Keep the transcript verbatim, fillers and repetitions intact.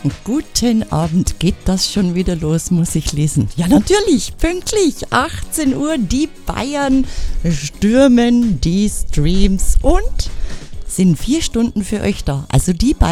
Guten Abend, geht das schon wieder los, muss ich lesen. Ja, natürlich, pünktlich, achtzehn Uhr, die Bayern stürmen die Streams und sind vier Stunden für euch da. Also die Bayern